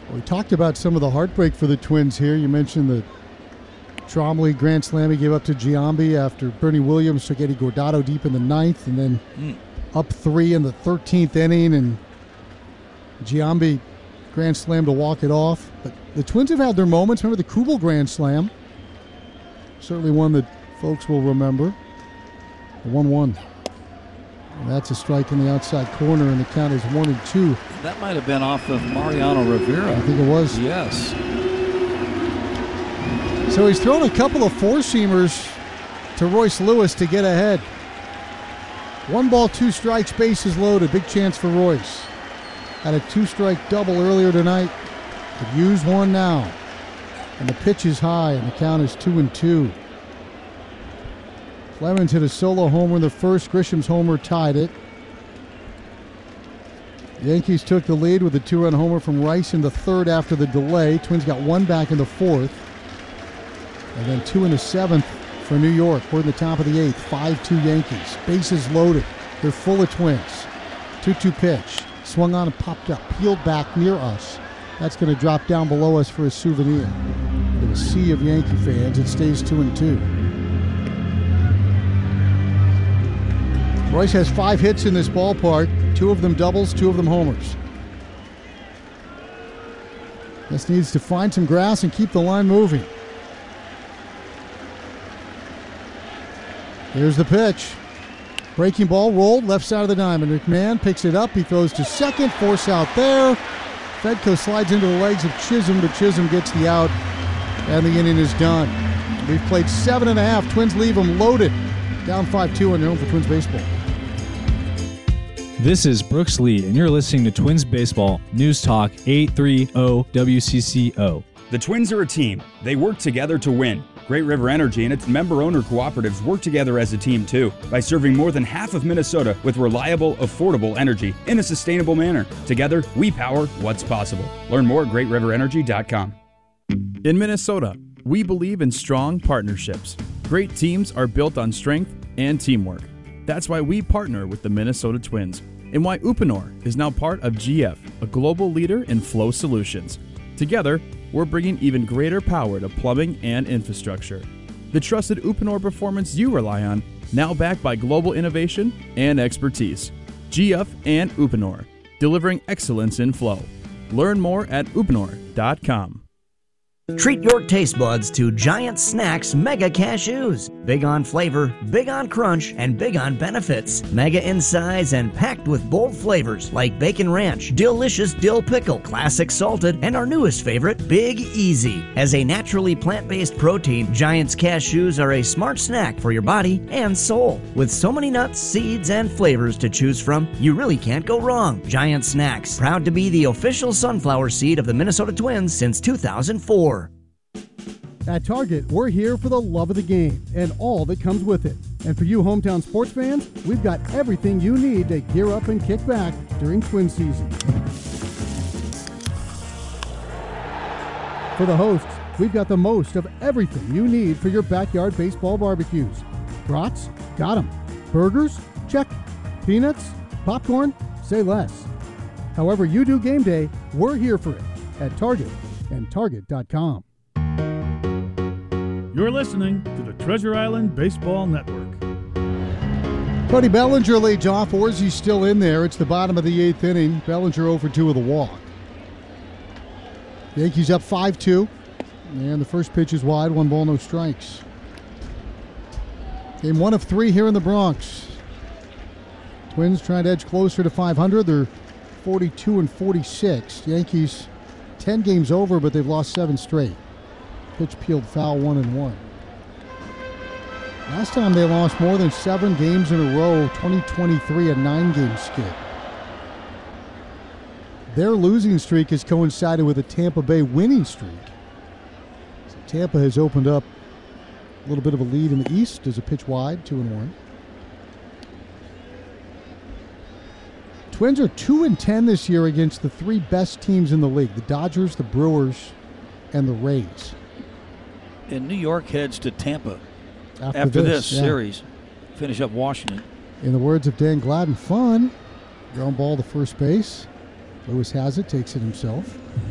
We talked about some of the heartbreak for the Twins here. You mentioned the Trombley grand slam he gave up to Giambi after Bernie Williams took Eddie Guardado deep in the ninth, and then up 3 in the 13th inning, and Giambi grand slam to walk it off. But the Twins have had their moments. Remember the Kubel grand slam? Certainly one that folks will remember. The 1-1. That's a strike in the outside corner, and the count is 1-2. That might have been off of Mariano Rivera. I think it was. Yes. So he's thrown a couple of four-seamers to Royce Lewis to get ahead. 1 ball, 2 strikes, bases loaded. Big chance for Royce. Had a 2-strike double earlier tonight. Could use one now. And the pitch is high, and the count is 2-2. Clemens hit a solo homer in the first. Grisham's homer tied it. The Yankees took the lead with a 2-run homer from Rice in the third after the delay. Twins got 1 back in the fourth. And then 2 in the seventh for New York. We're in the top of the eighth. 5-2 Yankees. Bases loaded. They're full of Twins. 2-2 pitch. Swung on and popped up. Peeled back near us. That's going to drop down below us for a souvenir. In a sea of Yankee fans, it stays 2-2. Royce has 5 hits in this ballpark. 2 of them doubles, 2 of them homers. Just needs to find some grass and keep the line moving. Here's the pitch. Breaking ball rolled left side of the diamond. McMahon picks it up. He throws to second. Force out there. Fedko slides into the legs of Chisholm, but Chisholm gets the out, and the inning is done. We've played 7.5. Twins leave them loaded. Down 5-2 on their home for Twins baseball. This is Brooks Lee, and you're listening to Twins Baseball News Talk 830 WCCO. The Twins are a team. They work together to win. Great River Energy and its member-owner cooperatives work together as a team, too, by serving more than half of Minnesota with reliable, affordable energy in a sustainable manner. Together, we power what's possible. Learn more at greatriverenergy.com. In Minnesota, we believe in strong partnerships. Great teams are built on strength and teamwork. That's why we partner with the Minnesota Twins, and why Uponor is now part of GF, a global leader in flow solutions. Together, we're bringing even greater power to plumbing and infrastructure. The trusted Uponor performance you rely on, now backed by global innovation and expertise. GF and Uponor, delivering excellence in flow. Learn more at uponor.com. Treat your taste buds to Giant Snacks Mega Cashews. Big on flavor, big on crunch, and big on benefits. Mega in size and packed with bold flavors like Bacon Ranch, Delicious Dill Pickle, Classic Salted, and our newest favorite, Big Easy. As a naturally plant-based protein, Giant's Cashews are a smart snack for your body and soul. With so many nuts, seeds, and flavors to choose from, you really can't go wrong. Giant Snacks, proud to be the official sunflower seed of the Minnesota Twins since 2004. At Target, we're here for the love of the game and all that comes with it. And for you hometown sports fans, we've got everything you need to gear up and kick back during Twin season. For the hosts, we've got the most of everything you need for your backyard baseball barbecues. Brats? Got 'em. Burgers? Check. Peanuts? Popcorn? Say less. However you do game day, we're here for it at Target and Target.com. You're listening to the Treasure Island Baseball Network. Cody Bellinger leads off. Orsi's still in there. It's the bottom of the eighth inning. Bellinger 0 for 2 with a walk. Yankees up 5-2. And the first pitch is wide. 1 ball, no strikes. Game 1 of 3 here in the Bronx. Twins trying to edge closer to 500. They're 42-46. Yankees 10 games over, but they've lost 7 straight. Pitch peeled foul, 1-1. Last time they lost more than 7 games in a row, 2023, a 9-game skid. Their losing streak has coincided with a Tampa Bay winning streak. So Tampa has opened up a little bit of a lead in the East as a pitch wide, 2-1. Twins are 2-10 this year against the 3 best teams in the league, the Dodgers, the Brewers, and the Rays. And New York heads to Tampa after this series. Finish up Washington. In the words of Dan Gladden, fun. Ground ball to first base. Lewis has it, takes it himself.